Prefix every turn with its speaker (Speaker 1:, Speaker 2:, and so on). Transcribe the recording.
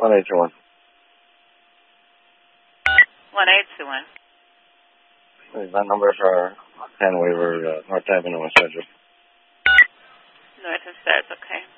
Speaker 1: 1821.
Speaker 2: 1821.
Speaker 1: That number for Hand Waiver, North Avenue in Sedgwick.
Speaker 2: North and South, okay.